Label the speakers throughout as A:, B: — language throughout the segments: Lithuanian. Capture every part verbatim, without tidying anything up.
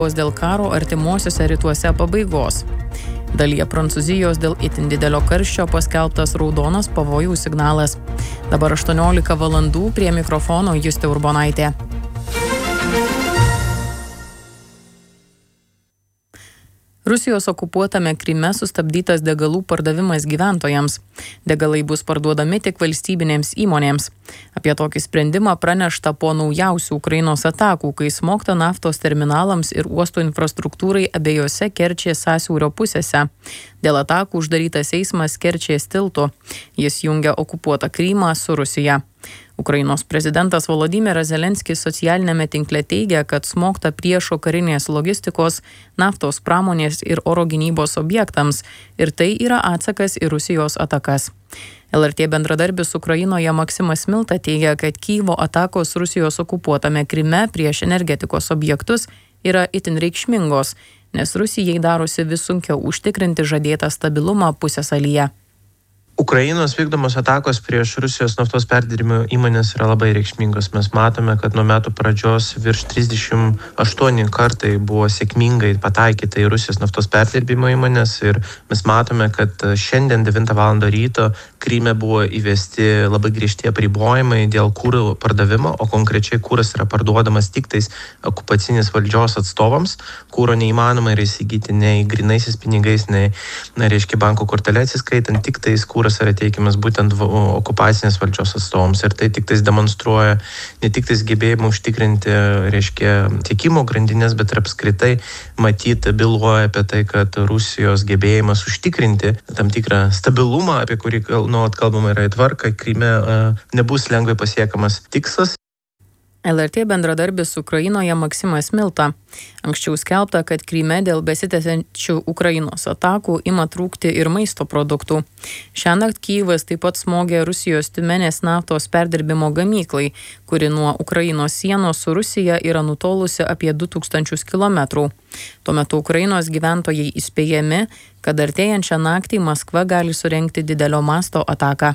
A: dėl karo artimuosiuose rytuose pabaigos. Dalyje Prancūzijos dėl itin didelio karščio paskelbtas raudonas pavojų signalas. Dabar aštuoniolika valandų, prie mikrofono Justė Urbonaitė. Rusijos okupuotame Kryme sustabdytas degalų pardavimas gyventojams. Degalai bus parduodami tik valstybinėms įmonėms. Apie tokį sprendimą pranešta po naujausių Ukrainos atakų, kai smogta naftos terminalams ir uostų infrastruktūrai abiejose Kerčės sąsiaurio pusėse. Dėl atakų uždarytas eismas Kerčės tiltu. Jis jungia okupuotą Krymą su Rusija. Ukrainos prezidentas Volodymyras Zelenskis socialinėme tinkle teigia, kad smogta priešo karinės logistikos, naftos pramonės ir oro gynybos objektams, ir tai yra atsakas į Rusijos atakas. L R T bendradarbis Ukrainoje Maksimas Milta teigia, kad Kyjivo atakos Rusijos okupuotame Kryme prieš energetikos objektus yra itin reikšmingos, nes Rusijai darosi vis sunkiau užtikrinti žadėtą stabilumą pusiasalyje.
B: Ukrainos vykdomos atakos prieš Rusijos naftos perdirbimo įmonės yra labai reikšmingos. Mes matome, kad nuo metų pradžios virš trisdešimt aštuoni kartai buvo sėkmingai pataikyta į Rusijos naftos perdirbimo įmonės ir mes matome, kad šiandien devintą valandą ryto Kryme buvo įvesti labai griežti apribojimai dėl kuro pardavimo, o konkrečiai kuras yra parduodamas tik tais okupacinės valdžios atstovams. Kuro neįmanoma yra įsigyti nei grynaisiais pinigais, nei, na, reiškia, banko kortelė atsiskaitant, tik tais kuras yra teikiamas būtent okupacinės valdžios atstovams. Ir tai tik tais demonstruoja ne tik tais gebėjimą užtikrinti, reiškia, tiekimo grandinės, bet ir apskritai matyti, byloja apie tai, kad Rusijos gebėjimas užtikrinti tam tikrą stabilumą, apie kurį nuolat kalbama yra į tvarką, Kryme nebus lengvai pasiekamas tikslas.
A: L R T bendradarbis Ukrainoje Maksimas Milta. Anksčiau skelbta, kad Kryme dėl besitęsiančių Ukrainos atakų ima trūkti ir maisto produktų. Šiąnakt Kyjivas taip pat smogė Rusijos Tiumenės naftos perdirbimo gamyklai, kuri nuo Ukrainos sienos su Rusija yra nutolusi apie du tūkstančius kilometrų. Tuo metu Ukrainos gyventojai įspėjami, kad artėjančią naktį Maskva gali surengti didelio masto ataką.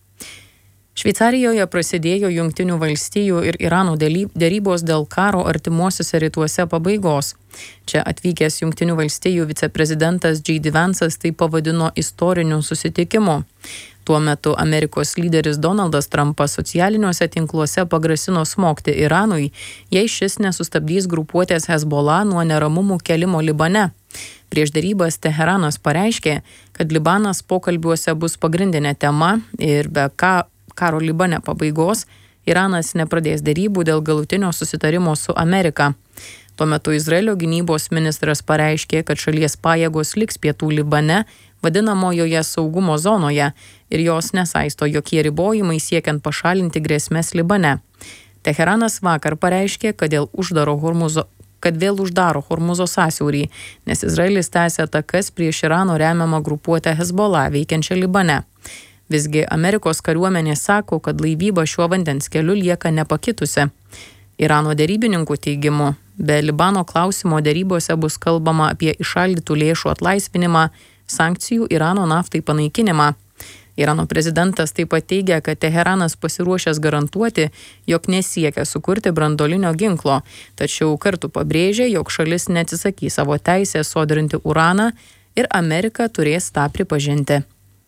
A: Šveicarijoje prasidėjo Jungtinių valstijų ir Irano derybos dėl karo artimuosiuose rytuose pabaigos. Čia atvykęs Jungtinių valstijų viceprezidentas J D Vance'as tai pavadino istoriniu susitikimu. Tuo metu Amerikos lyderis Donaldas Trumpas socialiniuose tinkluose pagrasino smogti Iranui, jei šis nesustabdys grupuotės Hezbollah nuo neramumų kelimo Libane. Prieš derybas Teheranas pareiškė, kad Libanas pokalbiuose bus pagrindinė tema ir be ką karo Libane pabaigos Iranas nepradės derybų dėl galutinio susitarimo su Amerika. Tuo metu Izraelio gynybos ministras pareiškė, kad šalies pajėgos liks pietų Libane, vadinamojoje saugumo zonoje, ir jos nesaisto jokie ribojimai siekiant pašalinti grėsmes Libane. Teheranas vakar pareiškė, kad, dėl uždaro Hormuzo, kad vėl uždaro Hormuzo sąsiaurį, nes Izraelis tęsia atakas prieš Irano remiamą grupuotę Hezbollah veikiančią Libane. Visgi Amerikos kariuomenė sako, kad laivyba šiuo vandens keliu lieka nepakitusi. Irano derybininkų teigimu, be Libano klausimo derybose bus kalbama apie įšaldytų lėšų atlaisvinimą, sankcijų Irano naftai panaikinimą. Irano prezidentas taip pat teigia, kad Teheranas pasiruošęs garantuoti, jog nesiekia sukurti branduolinio ginklo, tačiau kartu pabrėžė, jog šalis neatsisakys savo teisę sodrinti uraną ir Amerika turės tą pripažinti.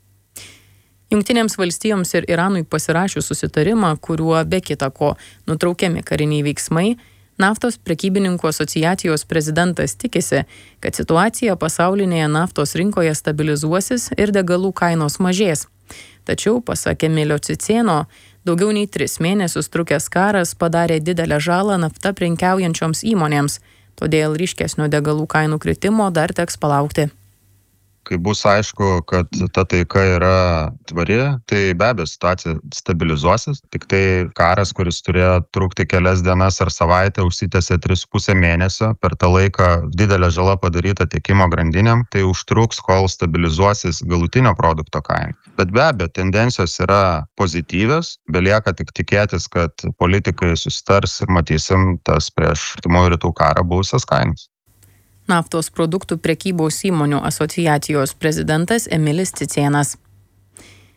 A: Jungtinėms valstijoms ir Iranui pasirašius susitarimą, kuriuo be kita ko nutraukiami kariniai veiksmai, Naftos prekybininkų asociacijos prezidentas tikisi, kad situacija pasaulinėje naftos rinkoje stabilizuosis ir degalų kainos mažės. Tačiau, pasak Emilio Cicėno, daugiau nei tris mėnesius trukęs karas padarė didelę žalą nafta prekiaujančioms įmonėms, todėl ryškesnio degalų kainų kritimo dar teks palaukti.
C: Kai bus aišku, kad ta taika yra tvari, tai be abejo situacija stabilizuosis. Tik tai karas, kuris turėjo trukti kelias dienas ar savaitę, užsitęsė tris su puse mėnesio. Per tą laiką didelė žala padaryta tiekimo grandinėm, tai užtruks, kol stabilizuosis galutinio produkto kaina. Bet be abejo, tendencijos yra pozityvios, belieka tik tikėtis, kad politikai susitars ir matysim tas prieš artimųjų rytų karą buvusias kainas.
A: Naftos produktų prekybos įmonių asociacijos prezidentas Emilis Cicėnas.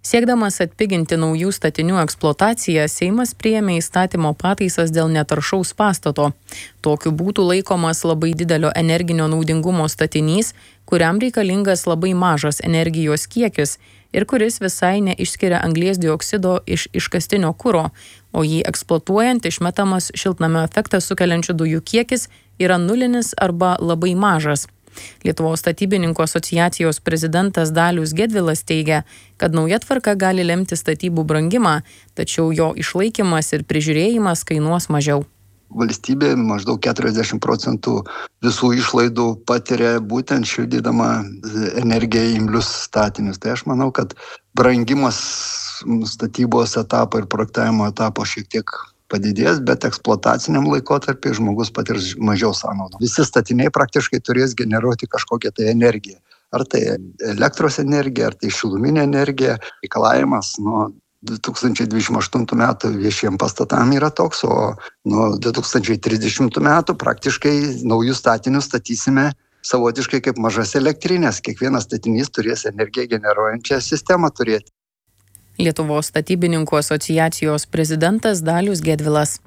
A: Siekdamas atpiginti naujų statinių eksploataciją, Seimas priėmė įstatymo pataisas dėl netaršaus pastato. Tokiu būtų laikomas labai didelio energinio naudingumo statinys, kuriam reikalingas labai mažas energijos kiekis ir kuris visai neišskiria anglies dioksido iš iškastinio kuro, o jį eksploatuojant išmetamas šiltnamio efektą sukeliančių dujų kiekis yra nulinis arba labai mažas. Lietuvos statybininkų asociacijos prezidentas Dalius Gedvilas teigia, kad nauja tvarka gali lemti statybų brangimą, tačiau jo išlaikymas ir prižiūrėjimas kainuos mažiau.
D: Valstybė maždaug keturiasdešimt procentų visų išlaidų patiria būtent šildydama energiją imlius statinius. Tai aš manau, kad brangimas statybos etapo ir projektavimo etapo šiek tiek padidės, bet eksploataciniam laikotarpiu žmogus patirs mažiau sąnaudų. Visi statiniai praktiškai turės generuoti kažkokią tai energiją. Ar tai elektros energija, ar tai šiluminė energija. Reikalavimas nuo du tūkstančiai dvidešimt aštuntų metų viešiem pastatam yra toks, o nuo du tūkstančiai trisdešimtų metų praktiškai naujus statinius statysime savotiškai kaip mažas elektrinės. Kiekvienas statinys turės energiją generuojančią sistemą turėti.
A: Lietuvos statybininkų asociacijos prezidentas Dalius Gedvilas.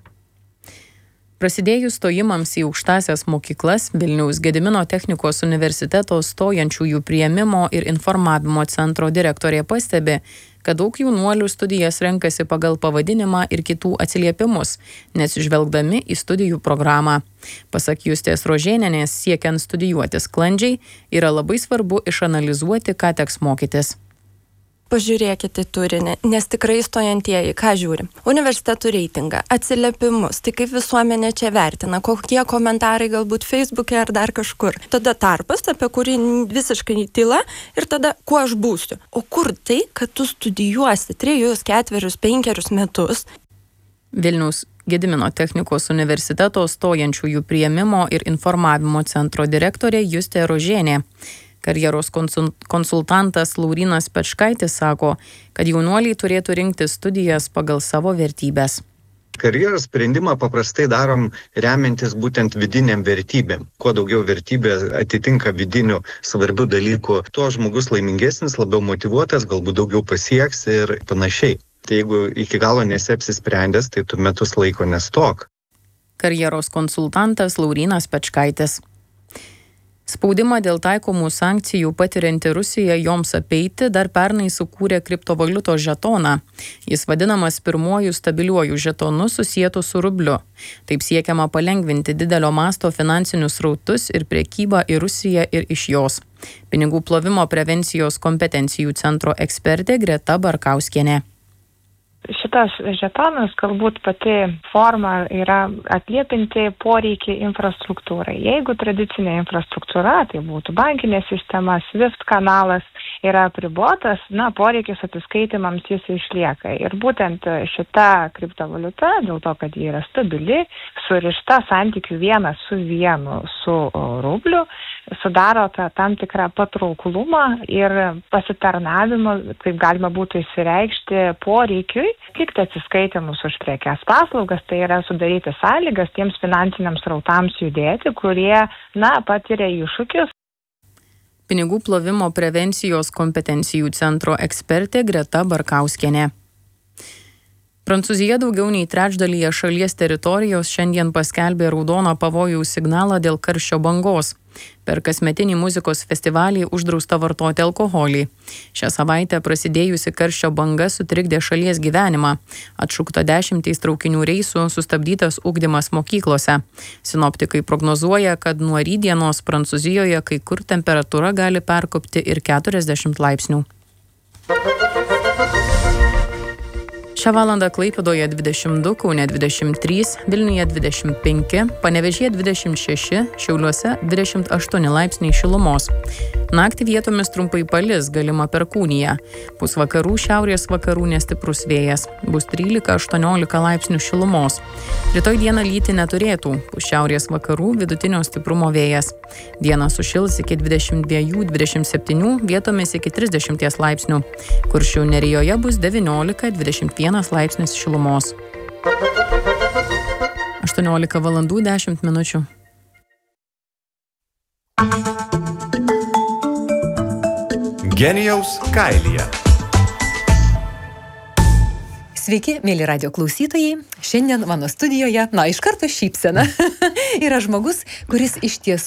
A: Prasidėjus stojimams į aukštąsias mokyklas, Vilniaus Gedimino technikos universiteto stojančiųjų priėmimo ir informavimo centro direktorė pastebi, kad daug jaunuolių studijas renkasi pagal pavadinimą ir kitų atsiliepimus, nesižvelgdami į studijų programą. Pasak Justės Rožėnienės, siekiant studijuoti sklandžiai, yra labai svarbu išanalizuoti, ką teks mokytis.
E: Pažiūrėkite turinį, nes tikrai stojantieji, ką žiūri? Universitetų reitingą, atsiliepimus, tai kaip visuomenė čia vertina, kokie komentarai galbūt Facebook'e ar dar kažkur. Tada tarpas, apie kurį visiškai tyla ir tada, kuo aš būsiu. O kur tai, kad tu studijuosi trejus, ketverius, penkerius metus?
A: Vilniaus Gedimino technikos universiteto stojančiųjų priėmimo ir informavimo centro direktorė Justė Rožėnė. Karjeros konsultantas Laurynas Pečkaitis sako, kad jaunuoliai turėtų rinkti studijas pagal savo vertybės.
F: Karjeros sprendimą paprastai darom remiantis būtent vidiniam vertybėm. Kuo daugiau vertybė atitinka vidinių svarbių dalykų, tuo žmogus laimingesnis, labiau motyvuotas, galbūt daugiau pasieks ir panašiai. Tai jeigu iki galo nesi apsisprendęs, tai tu metus laiko nestok.
A: Karjeros konsultantas Laurynas Pečkaitis. Spaudimą dėl taikomų sankcijų patirianti Rusija joms apeiti dar pernai sukūrė kriptovaliutos žetoną. Jis vadinamas pirmuoju stabiliuoju žetonu susietu su rubliu. Taip siekiama palengvinti didelio masto finansinius srautus ir prekybą į Rusiją ir iš jos. Pinigų plovimo prevencijos kompetencijų centro ekspertė Greta Barkauskienė.
G: Šitas žetonas, galbūt pati forma yra atliepinti poreikį infrastruktūrai. Jeigu tradicinė infrastruktūra, tai būtų bankinė sistema, SWIFT kanalas, yra apribotas, na, poreikis atsiskaitimams jis išlieka. Ir būtent šita kriptovaliuta, dėl to, kad ji yra stabili, surišta santykių vienas su vienu su rubliu, sudaro tą tam tikrą patrauklumą ir pasitarnavimą, kaip galima būtų įsireikšti poreikiui, atlikti atsiskaitimus už prekes paslaugas, tai yra sudaryti sąlygas tiems finansiniams srautams judėti, kurie, na, patiria iššūkius.
A: Pinigų plovimo prevencijos kompetencijų centro ekspertė Greta Barkauskienė. Prancūzija daugiau nei trečdalyje šalies teritorijos šiandien paskelbė raudoną pavojaus signalą dėl karščio bangos. Per kasmetinį muzikos festivalį uždrausta vartoti alkoholį. Šią savaitę prasidėjusi karščio banga sutrikdė šalies gyvenimą. Atšaukta dešimtys traukinių reisų, sustabdytas ugdymas mokyklose. Sinoptikai prognozuoja, kad nuo rytdienos Prancūzijoje kai kur temperatūra gali perkopti ir keturiasdešimt laipsnių. Šią valandą Klaipėdoje dvidešimt du, Kaune dvidešimt trys, Vilniuje dvidešimt penki, Panevėžyje dvidešimt šeši, Šiauliuose dvidešimt aštuoni laipsniai šilumos. Naktį vietomis trumpai palis, galima perkūnija. Pūs vakarų šiaurės vakarų nestiprus vėjas. Bus trylika aštuoniolika laipsnių šilumos. Rytoj dieną lyti neturėtų. Pūs šiaurės vakarų vidutinio stiprumo vėjas. Dieną sušils iki dvidešimt dviejų dvidešimt septynių, vietomis iki trisdešimt laipsnių. Kuršių nerijoje bus devyniolika dvidešimt vienas laipsnis šilumos. aštuoniolika valandų dešimt minučių.
H: Genijaus kailyje. Sveiki, mėly radio klausytojai. Šiandien mano studijoje, na, iš karto šypsena, yra žmogus, kuris iš tiesų